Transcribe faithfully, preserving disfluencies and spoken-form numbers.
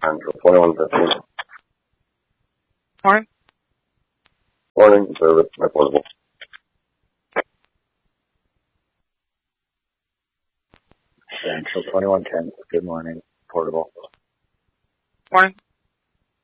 Central, twenty-one fifteen. Morning. Morning, service, my portable. Central, twenty-one ten. Good morning, portable. Morning.